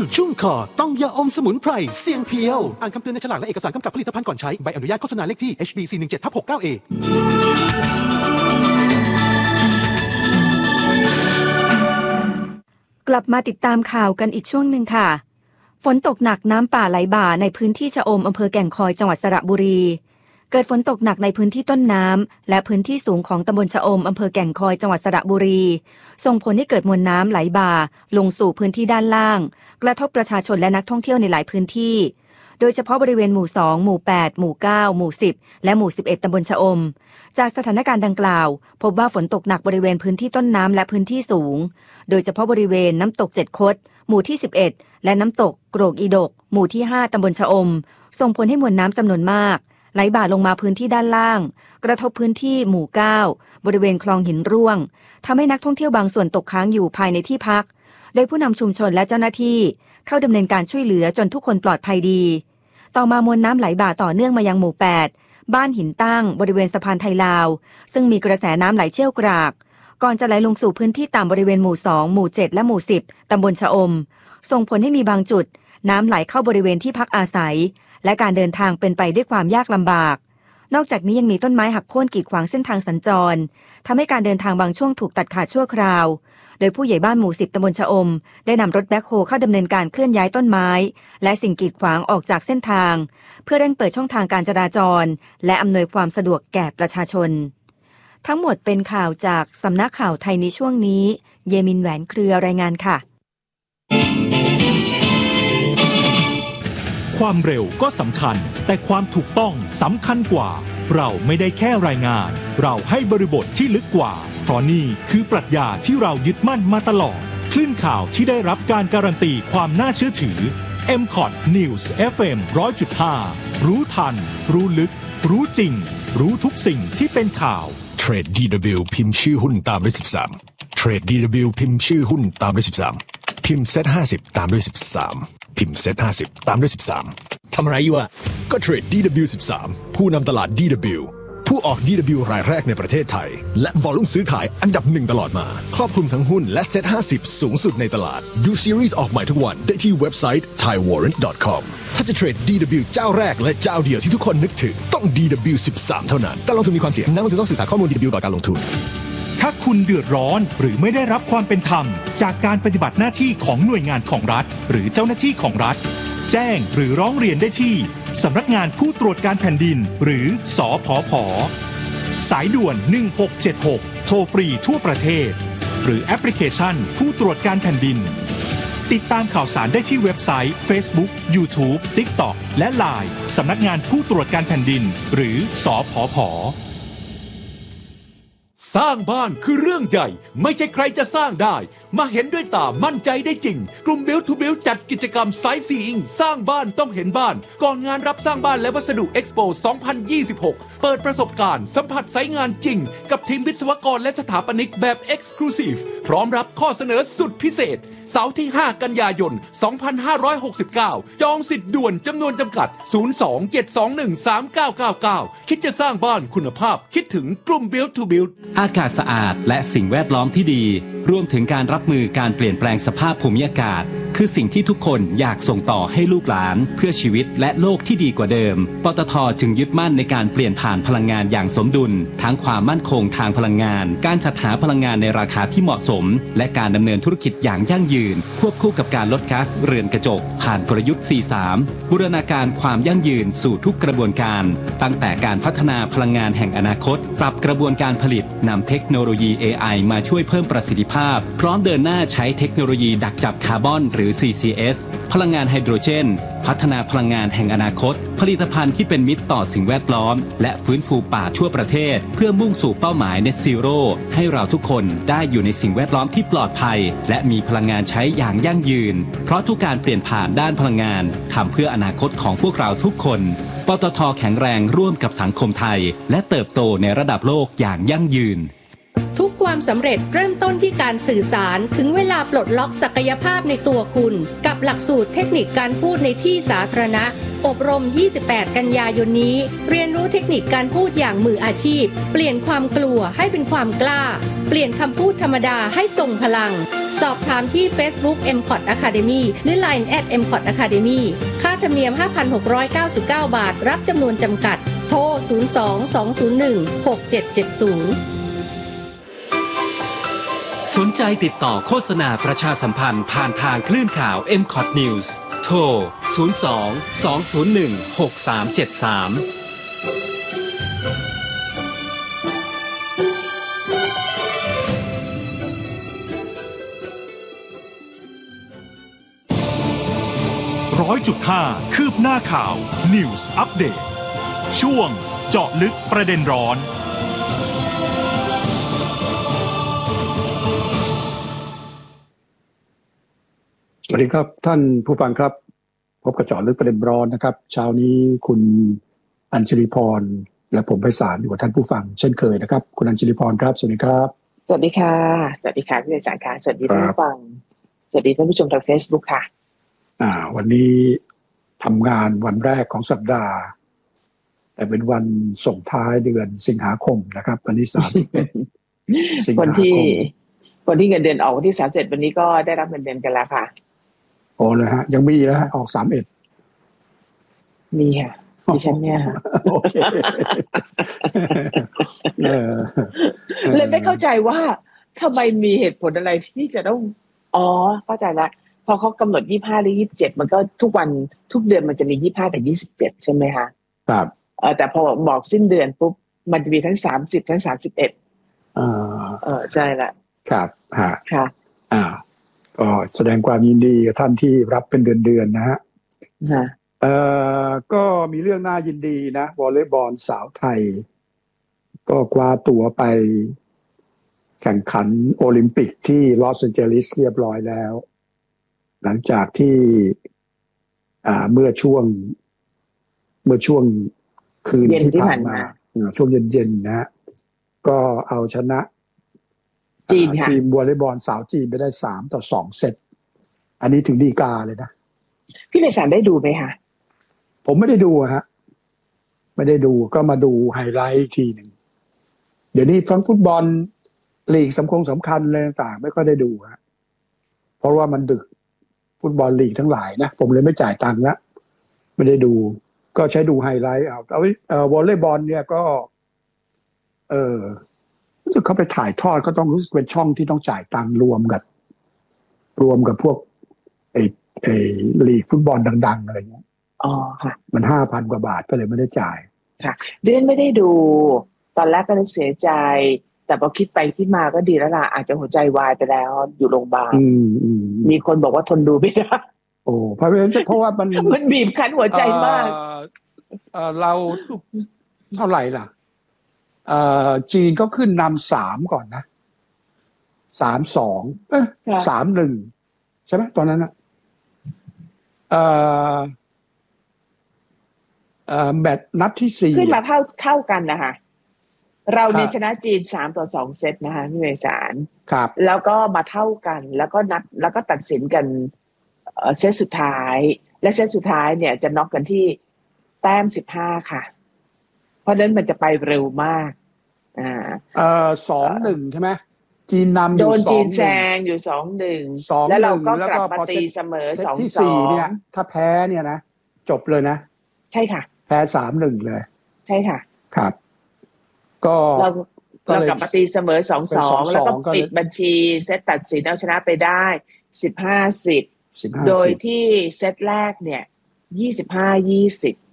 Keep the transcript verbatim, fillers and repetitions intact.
ชุ่มคอต้องยาอมสมุนไพรเสียงเพียวอ่านคำเตือนในฉลากและเอกสารกำกับผลิตภัณฑ์ก่อนใช้ใบอนุญาตโฆษณาเลขที่ เอช บี สี่ หนึ่ง เจ็ด ทับ หกสิบเก้า เอกลับมาติดตามข่าวกันอีกช่วงหนึ่งค่ะฝนตกหนักน้ำป่าไหลบ่าในพื้นที่ชะอมอำเภอแก่งคอยจังหวัดสระบุรีเกิดฝนตกหนักในพื้นที่ต้นน้ำและพื้นที่สูงของตำบลชะอมอำเภอแก่งคอยจังหวัดสระบุรีส่งผลให้เกิดมวลน้ำไหลบ่าลงสู่พื้นที่ด้านล่างกระทบประชาชนและนักท่องเที่ยวในหลายพื้นที่โดยเฉพาะบริเวณหมู่สองหมู่แปดหมู่เก้าหมู่สิบและหมู่สิบเอ็ดตำบลชะอมจากสถานการณ์ดังกล่าวพบว่าฝนตกหนักบริเวณพื้นที่ต้นน้ำและพื้นที่สูงโดยเฉพาะบริเวณน้ำตกเจ็ดคดหมู่ที่สิบเอ็ดและน้ำตกโกรกอีดกหมู่ที่ห้าตำบลชะอมส่งผลให้มวลน้ำจำนวนมากไหลบ่าลงมาพื้นที่ด้านล่างกระทบพื้นที่หมู่เก้าบริเวณคลองหินร่วงทำให้นักท่องเที่ยวบางส่วนตกค้างอยู่ภายในที่พักโดยผู้นำชุมชนและเจ้าหน้าที่เข้าดำเนินการช่วยเหลือจนทุกคนปลอดภัยดีต่อมามวลน้ำไหลบ่าต่อเนื่องมายังหมู่แปดบ้านหินตั้งบริเวณสะพานไทยลาวซึ่งมีกระแสน้ำไหลเชี่ยวกรากก่อนจะไหลลงสู่พื้นที่ต่ำบริเวณหมู่สองหมู่เจ็ดและหมู่สิบตำบลชะอมส่งผลให้มีบางจุดน้ำไหลเข้าบริเวณที่พักอาศัยและการเดินทางเป็นไปด้วยความยากลำบากนอกจากนี้ยังมีต้นไม้หักโค่นกีดขวางเส้นทางสัญจรทำให้การเดินทางบางช่วงถูกตัดขาดชั่วคราวโดยผู้ใหญ่บ้านหมู่สิบตำบลชะอมได้นำรถแบ็คโฮเข้าดำเนินการเคลื่อนย้ายต้นไม้และสิ่งกีดขวางออกจากเส้นทางเพื่อเร่งเปิดช่องทางการจราจรและอำนวยความสะดวกแก่ประชาชนทั้งหมดเป็นข่าวจากสำนักข่าวไทยในช่วงนี้เยมินแหวนเครือรายงานค่ะความเร็วก็สำคัญแต่ความถูกต้องสำคัญกว่าเราไม่ได้แค่รายงานเราให้บริบทที่ลึกกว่าเพราะนี่คือปรัชญาที่เรายึดมั่นมาตลอดคลื่นข่าวที่ได้รับการการันตีความน่าเชื่อถือ เอ็ม คอท News เอฟ เอ็ม หนึ่งร้อยจุดห้า รู้ทันรู้ลึกรู้จริงรู้ทุกสิ่งที่เป็นข่าวเทรด ดี ดับเบิลยู พิมพ์ชื่อหุ้นตามด้วยสิบสามเทรด ดี ดับเบิลยู พิมพ์ชื่อหุ้นตามด้วยสิบสามพิมพ์เซ็ตห้าสิบตามด้วยสิบสามพิมพ์เซ็ตห้าสิบตามด้วยสิบสามทำอะไรอยู่อะก็เทรด ดี ดับเบิลยู สิบสามผู้นำตลาด ดี ดับเบิลยู ผู้ออก ดี ดับเบิลยู รายแรกในประเทศไทยและวอลลุ่มซื้อขายอันดับหนึ่งตลอดมาครอบคลุมทั้งหุ้นและเซ็ตห้าสิบสูงสุดในตลาดดูซีรีส์ออกใหม่ทุกวันได้ที่เว็บไซต์ ไทยวอร์เรนต์ ดอท คอม ถ้าจะเทรด ดี ดับเบิลยู เจ้าแรกและเจ้าเดียวที่ทุกคนนึกถึงต้อง ดี ดับเบิลยู สิบสามเท่านั้นการลงทุนมีความเสี่ยงนักลงทุนต้องศึกษาข้อมูล ดี ดับเบิลยู ก่อนการลงทุนถ้าคุณเดือดร้อนหรือไม่ได้รับความเป็นธรรมจากการปฏิบัติหน้าที่ของหน่วยงานของรัฐหรือเจ้าหน้าที่ของรัฐแจ้งหรือร้องเรียนได้ที่สำนักงานผู้ตรวจการแผ่นดินหรือสผผ.สายด่วนหนึ่งหกเจ็ดหกโทรฟรีทั่วประเทศหรือแอปพลิเคชันผู้ตรวจการแผ่นดินติดตามข่าวสารได้ที่เว็บไซต์ Facebook YouTube TikTok และ ไลน์ สำนักงานผู้ตรวจการแผ่นดินหรือสผผ. สร้างบ้านคือเรื่องใหญ่ไม่ใช่ใครจะสร้างได้มาเห็นด้วยตามั่นใจได้จริงกลุ่ม Build to Build จัดกิจกรรม Sight Seeing สร้างบ้านต้องเห็นบ้านก่อนงานรับสร้างบ้านและวัสดุ Expo สองพันยี่สิบหกเปิดประสบการณ์สัมผัสไซต์งานจริงกับทีมวิศวกรและสถาปนิกแบบ Exclusive พร้อมรับข้อเสนอสุดพิเศษเสาร์ที่ห้ากันยายนสองพันห้าร้อยหกสิบเก้าจองสิทธิ์ด่วนจำนวนจำกัดศูนย์ สอง เจ็ด สอง หนึ่ง สาม เก้า เก้า เก้าคิดจะสร้างบ้านคุณภาพคิดถึงกลุ่ม Build to Build อากาศสะอาดและสิ่งแวดล้อมที่ดีรวมถึงการรับมือการเปลี่ยนแปลงสภาพภูมิอากาศคือสิ่งที่ทุกคนอยากส่งต่อให้ลูกหลานเพื่อชีวิตและโลกที่ดีกว่าเดิมปตท.จึงยึดมั่นในการเปลี่ยนผ่านพลังงานอย่างสมดุลทั้งความมั่นคงทางพลังงานการจัดหาพลังงานในราคาที่เหมาะสมและการดำเนินธุรกิจอย่างยั่งยืนควบคู่กับการลดก๊าซเรือนกระจกผ่านกลยุทธ์ สี่ สาม บูรณาการความยั่งยืนสู่ทุกกระบวนการตั้งแต่การพัฒนาพลังงานแห่งอนาคตปรับกระบวนการผลิตนำเทคโนโลยี เอ ไอ มาช่วยเพิ่มประสิทธิภาพพร้อมเดินหน้าใช้เทคโนโลยีดักจับคาร์บอนหรือ ซี ซี เอส พลังงานไฮโดรเจนพัฒนาพลังงานแห่งอนาคตผลิตภัณฑ์ที่เป็นมิตรต่อสิ่งแวดล้อมและฟื้นฟูป่าทั่วประเทศเพื่อมุ่งสู่เป้าหมาย Net Zero ให้เราทุกคนได้อยู่ในสิ่งแวดล้อมที่ปลอดภัยและมีพลังงานใช้อย่างยั่งยืนเพราะทุกการเปลี่ยนผ่านด้านพลังงานทำเพื่ออนาคตของพวกเราทุกคนปตท.แข็งแรงร่วมกับสังคมไทยและเติบโตในระดับโลกอย่างยั่งยืนทุกความสำเร็จเริ่มต้นที่การสื่อสารถึงเวลาปลดล็อกศักยภาพในตัวคุณกับหลักสูตรเทคนิคการพูดในที่สาธารณะอบรมยี่สิบแปดกันยายนนี้เรียนรู้เทคนิคการพูดอย่างมืออาชีพเปลี่ยนความกลัวให้เป็นความกล้าเปลี่ยนคำพูดธรรมดาให้ทรงพลังสอบถามที่ Facebook เอ็ม ซี โอ ที Academy หรือ ไลน์ แอท เอ็ม ซี โอ ที Academy ค่าธรรมเนียม ห้าพันหกร้อยเก้าสิบเก้า บาทรับจำนวนจำกัดโทรศูนย์ สอง สอง ศูนย์ หนึ่ง หก เจ็ด เจ็ด ศูนย์สนใจติดต่อโฆษณาประชาสัมพันธ์ผ่านทางคลื่นข่าว เอ็ม ซี โอ ที News โทร ศูนย์ สอง สอง ศูนย์ หนึ่ง หก สาม เจ็ด สามร้อยจุดห้าคืบหน้าข่าว News Update ช่วงเจาะลึกประเด็นร้อนสวัสดีครับท่านผู้ฟังครับพบกับเจาะลึกประเด็นร้อนนะครับเช้านี้คุณอัญชลีพรและผมไพศาลอยู่กับท่านผู้ฟังเช่นเคยนะครับคุณอัญชลีพรครับสวัสดีครับสวัสดีค่ะสวัสดีค่ะพี่อาจารย์ค่ะสวัสดีท่านผู้ฟังสวัสดีท่านผู้ชมทาง Facebook ค่ะอ่าวันนี้ทำงานวันแรกของสัปดาห์แต่เป็นวันส่งท้ายเดือนสิงหาคมนะครับวันที่สามสิบเอ็ดสิงหาคมคนที่คนที่เงินเดือนออกวันที่สามสิบเอ็ดวันนี้ก็ได้รับเงินเดือนกันแล้วค่ะโอ้เลยฮะยังมีแล้วฮะออกสามสิบเอ็ดมีค่ะดิฉันเนี่ยค่ะโอเคเออเลยไม่เข้าใจว่าทำไมมีเหตุผลอะไรที่จะต้องอ๋อเข้าใจละพอเขากำหนดยี่สิบห้าหรือยี่สิบเจ็ดมันก็ทุกวันทุกเดือนมันจะมียี่สิบห้ากับยี่สิบเจ็ดใช่ไหมคะครับเออแต่พอบอกสิ้นเดือนปุ๊บมันจะมีทั้งสามสิบทั้งสามสิบเอ็ดอ่าเออใช่ละครับฮะค่ะอ่าก็แสดงความยินดีกับท่านที่รับเป็นเดือนๆนะฮะเอ่อก็มีเรื่องน่ายินดีนะวอลเลย์บอลสาวไทยก็คว้าตั๋วไปแข่งขันโอลิมปิกที่ลอสแอนเจลิสเรียบร้อยแล้วหลังจากที่อ่าเมื่อช่วงเมื่อช่วงคืนที่ผ่านมาช่วงเย็นๆนะฮะก็เอาชนะจีนค่ะทีมวอลเลย์บอลสาวจีนไปได้สามต่อสองเซตอันนี้ถึงฎีกาเลยนะพี่เมษานได้ดูไหมคะผมไม่ได้ดูฮะไม่ได้ดูก็มาดูไฮไลท์อีกทีหนึ่งเดี๋ยวนี้ฟังฟุตบอลลีกสำคัญสำคัญอะไรต่างๆไม่ค่อยได้ดูฮะเพราะว่ามันดึกฟุตบอลลีกทั้งหลายนะผมเลยไม่จ่ายตังค์ละไม่ได้ดูก็ใช้ดูไฮไลท์เอาเอาเอ่อวอลเลย์บอลเนี่ยก็เออรู้สึกเขาไปถ่ายทอดก็ต้องรู้สึกเป็นช่องที่ต้องจ่ายตังค์รวมกับรวมกับพวกไอ้ไอ้ลีกฟุตบอลดังๆอะไรเงี้ยอ๋อค่ะมัน ห้าพัน กว่าบาทก็เลยไม่ได้จ่ายค่ะเดือนไม่ได้ดูตอนแรกก็นึกเสียใจแต่พอคิดไปคิดมาก็ดีแล้วล่ะอาจจะหัวใจวายไปแล้วอยู่โรงพยาบาลมีคนบอกว่าทนดูไม่ได้โอ้เพราะเพราะว่ามันมันบีบคั้นหัวใจมากเออเราเท่าไหร่ล่ะเอ่อจีนก็ขึ้นนำสามก่อนนะสามสองเอ๊ะสามหนึ่งใช่ไหมตอนนั้นนะเอ่อเอ่อแมตช์นัดที่สี่ขึ้นมาเท่าเท่ากันนะคะเราเนี่ยชนะจีนสามต่อสองเซตนะคะพี่เมษานครับแล้วก็มาเท่ากันแล้วก็นัดแล้วก็ตัดสินกันเอ่อเซตสุดท้ายและเซตสุดท้ายเนี่ยจะน็อกกันที่แต้มสิบห้าค่ะเพราะฉะนั้นมันจะไปเร็วมากอ่าเอ่อ สองหนึ่ง ใช่ไหมจีนนำอยู่สองหนึ่ง โดนจีนแซงอยู่ สองหนึ่ง แล้วเราก็กลับมาตีเสมอ สองสองที่สี่เนี่ยถ้าแพ้เนี่ยนะจบเลยนะใช่ค่ะแพ้ สามหนึ่ง เลยใช่ค่ะครับก็เราเรากลับมาตีเสมอ สองสอง แล้วก็ปิดบัญชีเซตตัดสินเอาชนะไปได้สิบห้า สิบโดยที่เซตแรกเนี่ยยี่สิบห้า ยี่สิบ